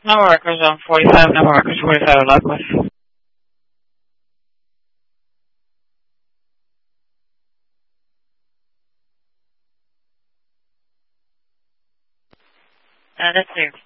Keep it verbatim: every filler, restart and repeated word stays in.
No workers on forty-five, no workers, forty-five Lockwood. Uh, that's you.